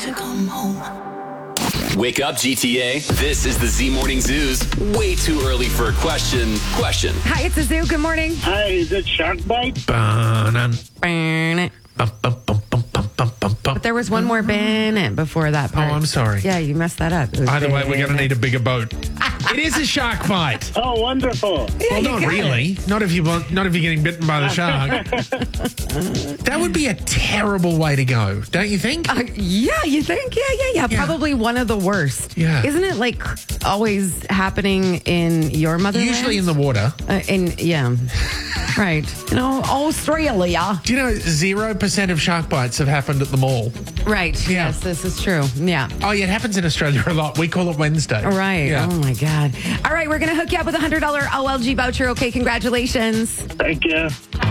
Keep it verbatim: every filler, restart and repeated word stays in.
to come home. Wake up, G T A. This is the Z Morning Zoo's way too early for a question. Question. Hi, it's the Zoo. Good morning. Hi, is it Shark Bite? But there was one more Bennett before that part. Oh, I'm sorry. Yeah, you messed that up. It was Either way, we're going to Bennett. need a bigger boat. It is a shark bite. Oh, wonderful. Yeah, Well, you not got really. Not if you want, not if you're getting bitten by the shark. That would be a terrible way to go, don't you think? Uh, yeah, you think? Yeah, yeah, yeah, Yeah. Probably one of the worst. Yeah. Isn't it like always happening in your motherland? Usually in the water. Uh, in yeah, right. You know, Australia. Do you know zero percent of shark bites have happened at the mall? Right. Yeah. Yes, this is true. Yeah. Oh, yeah, it happens in Australia a lot. We call it Wednesday. Right. Yeah. Oh my God. All right, we're gonna hook you up with a hundred dollar O L G voucher. Okay, congratulations. Thank you.